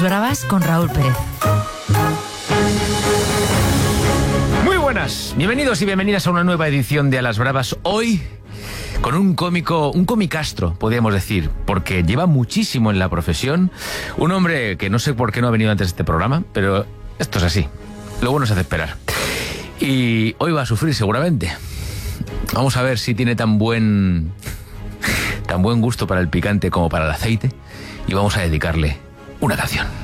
Las Bravas con Raúl Pérez. Muy buenas, bienvenidos y bienvenidas a una nueva edición de A las Bravas. Hoy con un comicastro, podríamos decir, porque lleva muchísimo en la profesión. Un hombre que no sé por qué no ha venido antes de este programa, pero esto es así. Lo bueno se hace esperar. Y hoy va a sufrir seguramente. Vamos a ver si tiene tan buen gusto para el picante como para el aceite. Y vamos a dedicarle una canción.